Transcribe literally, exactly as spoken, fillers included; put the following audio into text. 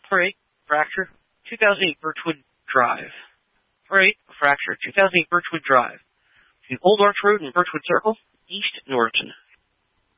four eight, fracture, two thousand eight Birchwood Drive. four eight, fracture, two thousand eight Birchwood Drive. Between Old Arch Road and Birchwood Circle, East Norriton.